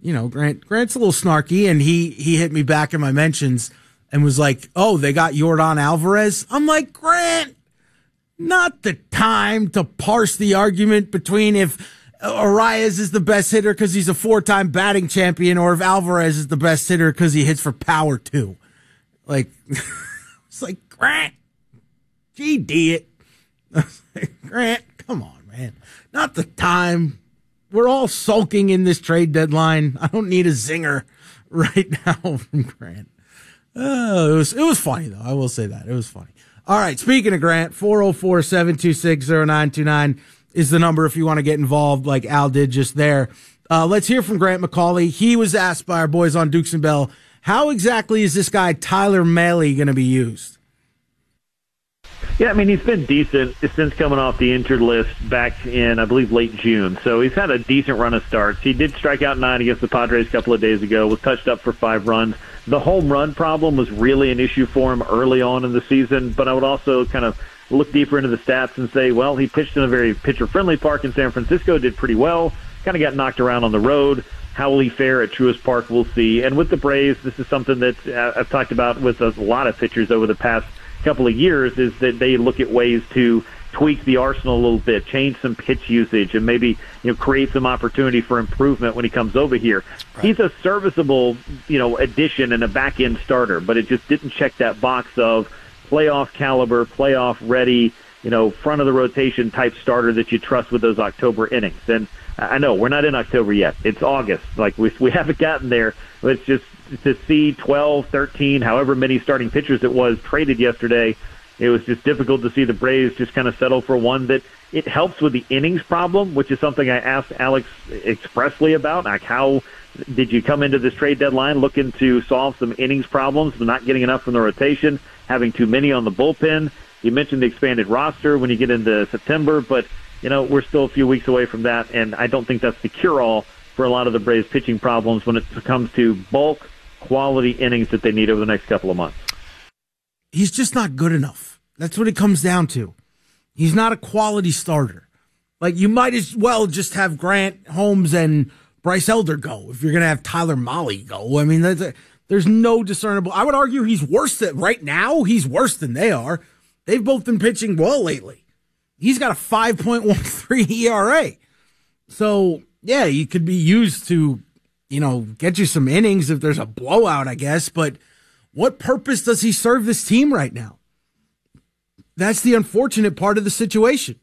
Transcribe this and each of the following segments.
Grant's a little snarky, and he hit me back in my mentions and was like, oh, they got Yordan Alvarez. I'm like, Grant, not the time to parse the argument between if Arias is the best hitter because he's a 4-time batting champion or if Alvarez is the best hitter because he hits for power too. Like, it's like, Grant, GD it. Grant, come on, man. Not the time. We're all sulking in this trade deadline. I don't need a zinger right now from Grant. It was funny, though. I will say that. It was funny. All right, speaking of Grant, 404-726-0929 is the number if you want to get involved like Al did just there. Let's hear from Grant McCauley. He was asked by our boys on Dukes and Bell, how exactly is this guy Tyler Mahle going to be used? Yeah, I mean, he's been decent since coming off the injured list back in, I believe, late June. So he's had a decent run of starts. He did strike out 9 against the Padres a couple of days ago, was touched up for 5 runs. The home run problem was really an issue for him early on in the season, but I would also kind of look deeper into the stats and say, well, he pitched in a very pitcher-friendly park in San Francisco, did pretty well, kind of got knocked around on the road. How will he fare at Truist Park, we'll see. And with the Braves, this is something that I've talked about with a lot of pitchers over the past couple of years, is that they look at ways to tweak the arsenal a little bit, change some pitch usage, and maybe create some opportunity for improvement when he comes over here. Right. He's a serviceable addition and a back end starter, but it just didn't check that box of playoff caliber, playoff ready, front of the rotation type starter that you trust with those October innings. And I know we're not in October yet. It's August. Like we haven't gotten there. But it's just to see 12, 13, however many starting pitchers it was traded yesterday, it was just difficult to see the Braves just kind of settle for one that it helps with the innings problem, which is something I asked Alex expressly about. Like, how did you come into this trade deadline looking to solve some innings problems, but not getting enough from the rotation, having too many on the bullpen? You mentioned the expanded roster when you get into September, but we're still a few weeks away from that, and I don't think that's the cure-all for a lot of the Braves' pitching problems when it comes to bulk, quality innings that they need over the next couple of months. He's just not good enough. That's what it comes down to. He's not a quality starter. Like, you might as well just have Grant Holmes and Bryce Elder go if you're going to have Tyler Mahle go. I mean, there's no discernible. I would argue he's worse than right now. He's worse than they are. They've both been pitching well lately. He's got a 5.13 ERA. So, yeah, he could be used to, get you some innings if there's a blowout, I guess. But what purpose does he serve this team right now? That's the unfortunate part of the situation.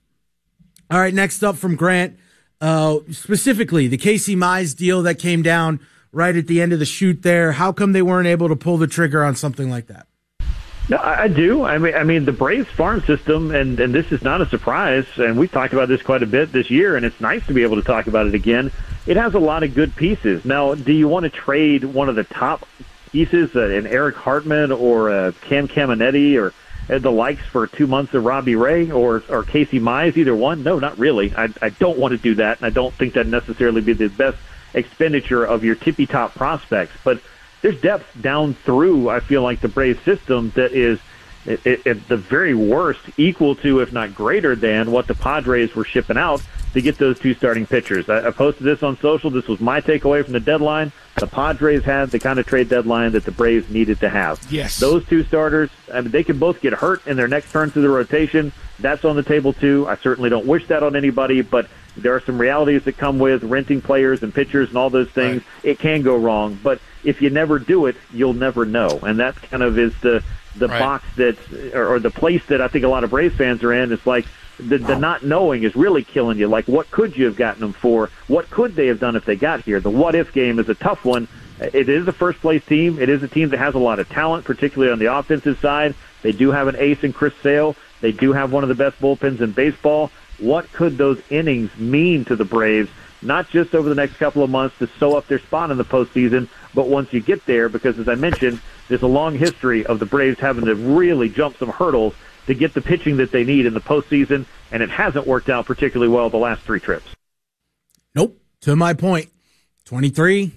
All right, next up from Grant, specifically the Casey Mize deal that came down right at the end of the shoot there. How come they weren't able to pull the trigger on something like that? No, I do. I mean, the Braves farm system, and this is not a surprise, and we've talked about this quite a bit this year, and it's nice to be able to talk about it again. It has a lot of good pieces. Now, do you want to trade one of the top pieces, an Eric Hartman or a Cam Caminetti or the likes for 2 months of Robbie Ray or Casey Mize, either one? No, not really. I don't want to do that, and I don't think that'd necessarily be the best expenditure of your tippy-top prospects. But there's depth down through, I feel like, the Braves system that is, at the very worst, equal to, if not greater than, what the Padres were shipping out to get those 2 starting pitchers. I posted this on social. This was my takeaway from the deadline. The Padres had the kind of trade deadline that the Braves needed to have. Yes. Those 2 starters, I mean, they can both get hurt in their next turn through the rotation. That's on the table, too. I certainly don't wish that on anybody, but there are some realities that come with renting players and pitchers and all those things. Right. It can go wrong, but if you never do it, you'll never know. And that kind of is the right. box or the place that I think a lot of Braves fans are in. It's like the not knowing is really killing you. Like, what could you have gotten them for? What could they have done if they got here? The what-if game is a tough one. It is a first-place team. It is a team that has a lot of talent, particularly on the offensive side. They do have an ace in Chris Sale. They do have one of the best bullpens in baseball. What could those innings mean to the Braves, not just over the next couple of months to sew up their spot in the postseason, but once you get there? Because, as I mentioned, there's a long history of the Braves having to really jump some hurdles to get the pitching that they need in the postseason, and it hasn't worked out particularly well the last 3 trips. Nope. To my point, 23,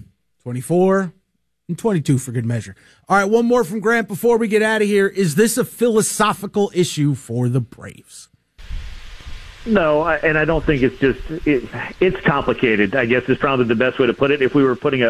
24, and 22 for good measure. All right, one more from Grant before we get out of here. Is this a philosophical issue for the Braves? No, and I don't think it's just it's complicated, I guess is probably the best way to put it. If we were putting